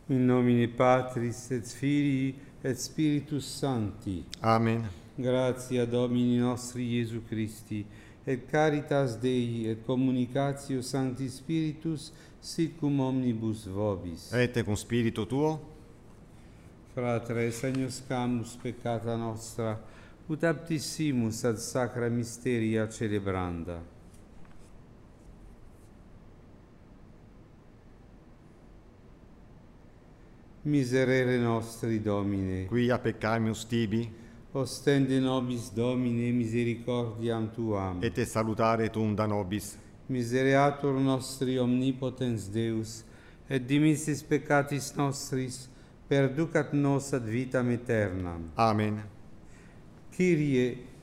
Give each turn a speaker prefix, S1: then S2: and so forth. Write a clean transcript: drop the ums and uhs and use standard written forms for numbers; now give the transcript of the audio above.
S1: In nomine Patris et Filii et Spiritus Sancti.
S2: Amen.
S1: Gratia Domini nostri Iesu Christi, et caritas Dei, et communicatio Sancti Spiritus, sic cum omnibus vobis.
S2: Et cum spiritu tuo,
S1: Fratres, agnoscamus peccata nostra, ut aptissimus ad sacra mysteria celebranda. Miserere nostri, Domine,
S2: quia peccamus tibi,
S1: ostende nobis Domine misericordiam Tuam.
S2: et te salutare tuum da nobis,
S1: Misereatur nostri omnipotens Deus, et dimissis peccatis nostris, perducat nos ad vitam aeternam.
S2: Amen.
S1: Kyrie